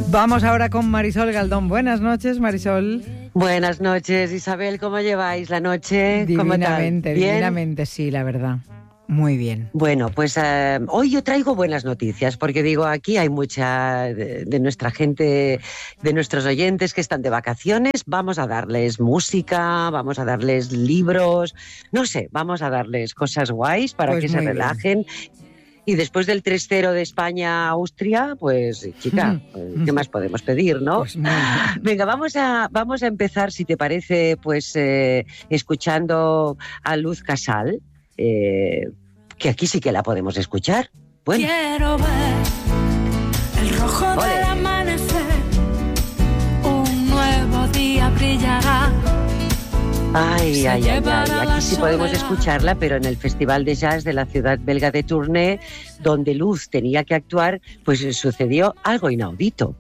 Vamos ahora con Marisol Galdón. Buenas noches, Marisol. Buenas noches, Isabel. ¿Cómo lleváis la noche? Divinamente, divinamente, sí, la verdad. Muy bien. Bueno, pues hoy yo traigo buenas noticias, porque digo, aquí hay mucha de nuestra gente, de nuestros oyentes que están de vacaciones. Vamos a darles música, vamos a darles libros, no sé, vamos a darles cosas guays para que se relajen. Y después del 3-0 de España-Austria, pues, chica, ¿qué más podemos pedir, no? Pues venga, vamos a empezar, si te parece, pues, escuchando a Luz Casal, que aquí sí que la podemos escuchar. Bueno. Quiero ver el rojo del amanecer, un nuevo día brillará. Ay, aquí sí podemos escucharla, pero en el Festival de Jazz de la ciudad belga de Tournai, donde Luz tenía que actuar, pues sucedió algo inaudito.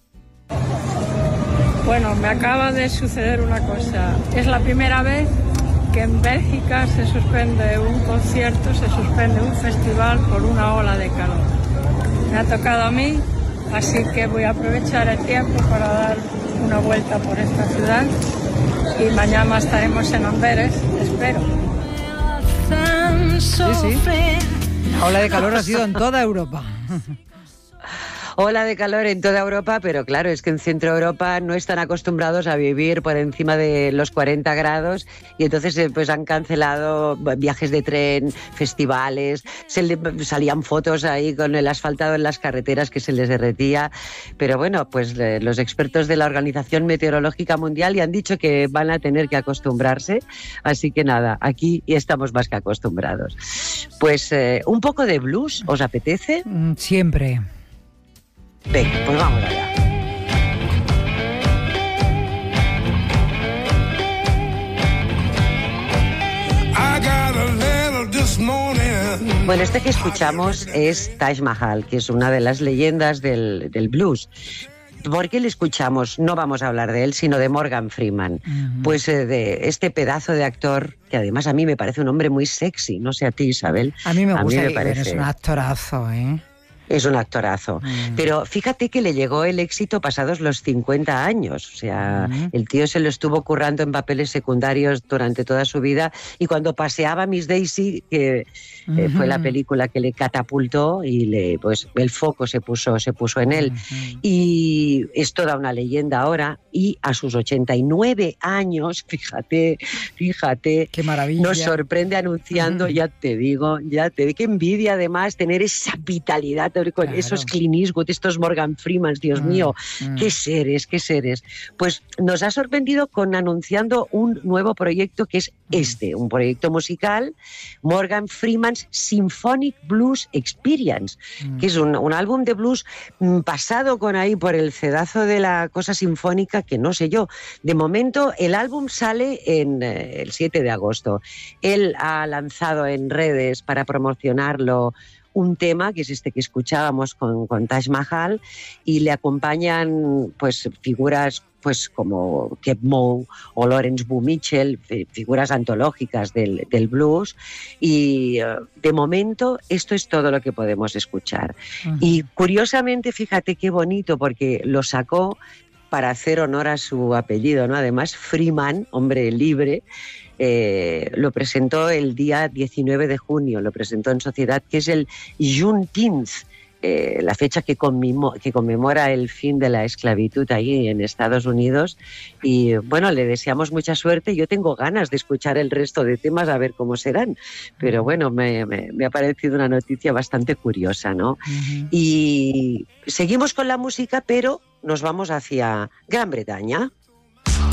Bueno, me acaba de suceder una cosa. Es la primera vez que en Bélgica se suspende un concierto, se suspende un festival por una ola de calor. Me ha tocado a mí, así que voy a aprovechar el tiempo para dar una vuelta por esta ciudad. Y mañana estaremos en Amberes, espero. Sí. La ola de calor ha sido en toda Europa. Ola de calor en toda Europa, pero claro, es que en Centro Europa no están acostumbrados a vivir por encima de los 40 grados y entonces pues han cancelado viajes de tren, festivales, salían fotos ahí con el asfaltado en las carreteras que se les derretía, pero bueno, pues los expertos de la Organización Meteorológica Mundial ya han dicho que van a tener que acostumbrarse, así que nada, aquí ya estamos más que acostumbrados. Pues un poco de blues, ¿os apetece? Siempre. Venga, pues vamos allá. Bueno, este que escuchamos es Taj Mahal, que es una de las leyendas del blues. ¿Por qué le escuchamos? No vamos a hablar de él, sino de Morgan Freeman. Uh-huh. Pues de este pedazo de actor, que además a mí me parece un hombre muy sexy, no sé a ti, Isabel. A mí me gusta, me parece... es un actorazo, ¿eh? Es un actorazo. Pero fíjate que le llegó el éxito pasados los 50 años. O sea, el tío se lo estuvo currando en papeles secundarios durante toda su vida y cuando paseaba Miss Daisy, que fue la película que le catapultó y pues el foco se puso en él. Y es toda una leyenda ahora y a sus 89 años, fíjate, qué maravilla, nos sorprende anunciando, ya te digo, qué envidia además tener esa vitalidad con esos Clint Eastwood, estos Morgan Freeman, Dios mío, qué seres. Pues nos ha sorprendido anunciando un nuevo proyecto que es un proyecto musical, Morgan Freeman's Symphonic Blues Experience, que es un álbum de blues pasado por el cedazo de la cosa sinfónica, que no sé yo. De momento, el álbum sale el 7 de agosto. Él ha lanzado en redes para promocionarlo un tema, que es este que escuchábamos con Taj Mahal, y le acompañan pues figuras pues como Keb' Mo' o Lawrence Boo Mitchell, figuras antológicas del blues, y de momento esto es todo lo que podemos escuchar. Y curiosamente, fíjate qué bonito, porque lo sacó para hacer honor a su apellido, ¿no? Además, Freeman, hombre libre, lo presentó el día 19 de junio, lo presentó en sociedad, que es el Juneteenth, la fecha que conmemora el fin de la esclavitud ahí en Estados Unidos. Y bueno, le deseamos mucha suerte. Yo tengo ganas de escuchar el resto de temas, a ver cómo serán. Pero bueno, me ha parecido una noticia bastante curiosa, ¿no? Y seguimos con la música, pero nos vamos hacia Gran Bretaña.